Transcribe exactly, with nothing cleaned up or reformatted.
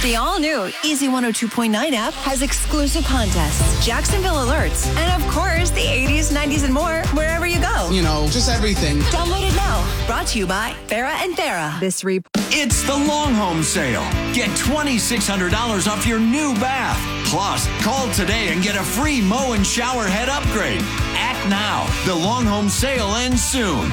The all-new Easy one oh two point nine app has exclusive contests, Jacksonville alerts, and of course, the eighties, nineties, and more wherever you go. You know, just everything. Download it now. Brought to you by Farah and Farah. This report. It's the Long Home Sale. Get twenty-six hundred dollars off your new bath. Plus, call today and get a free mow and shower head upgrade. Act now. The Long Home Sale ends soon.